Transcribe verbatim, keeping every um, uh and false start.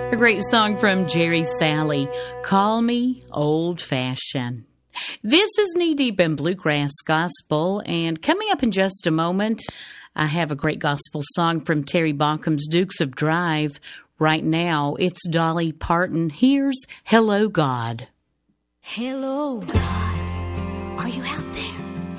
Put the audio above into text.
A great song from Jerry Sally, Call Me Old Fashioned. This is Knee Deep in Bluegrass Gospel, and coming up in just a moment, I have a great gospel song from Terry Baucom's Dukes of Drive. Right now, it's Dolly Parton. Here's Hello, God. Hello, God. Are you out there?